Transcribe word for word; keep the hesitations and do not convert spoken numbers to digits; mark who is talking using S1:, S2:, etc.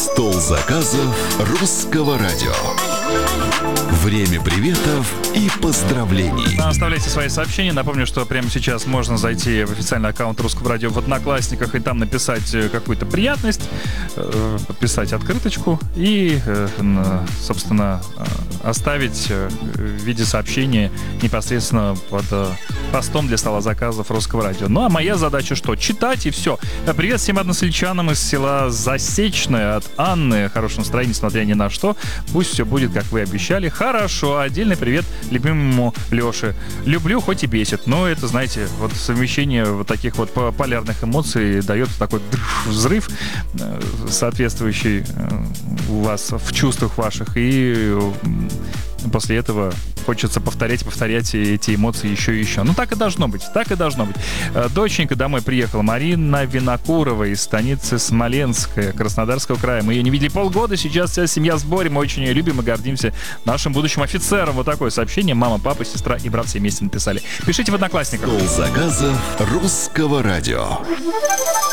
S1: Стол заказов русского радио. Время приветов и поздравлений.
S2: Оставляйте свои сообщения. Напомню, что прямо сейчас можно зайти в официальный аккаунт Русского радио в Одноклассниках и там написать какую-то приятность, подписать открыточку и, собственно, оставить в виде сообщения непосредственно под постом для стола заказов Русского радио. Ну, а моя задача что? Читать и все. Привет всем односельчанам из села Засечное от Анны. Хорошего настроения, несмотря ни на что. Пусть все будет, как вы обещали. Хорошо. Отдельный привет любимому Леше. Люблю, хоть и бесит. Но это, знаете, вот совмещение вот таких вот полярных эмоций дает такой взрыв, соответствующий у вас в чувствах ваших. И после этого хочется повторять, повторять эти эмоции еще и еще. Ну, так и должно быть, так и должно быть. Доченька домой приехала. Марина Винокурова из станицы Смоленская, Краснодарского края. Мы ее не видели полгода, сейчас вся семья в сборе. Мы очень ее любим и гордимся нашим будущим офицером. Вот такое сообщение мама, папа, сестра и брат все вместе написали. Пишите в Одноклассниках.
S1: Стол заказов русского радио.